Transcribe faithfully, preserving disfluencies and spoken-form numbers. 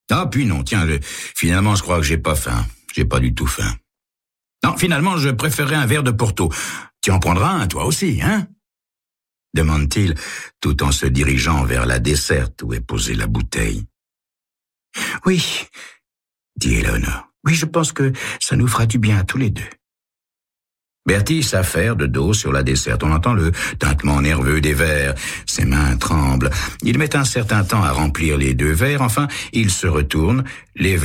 Ah, puis non, tiens, le... finalement, je crois que j'ai pas faim. J'ai pas du tout faim. Non, finalement, je préférerais un verre de Porto. Tu en prendras un, toi aussi, hein? Demande-t-il, tout en se dirigeant vers la desserte où est posée la bouteille. Oui, dit Éléonore. Oui, je pense que ça nous fera du bien à tous les deux. Bertie s'affaire de dos sur la desserte. On entend le tintement nerveux des verres. Ses mains tremblent. Il met un certain temps à remplir les deux verres. Enfin, il se retourne. Les verres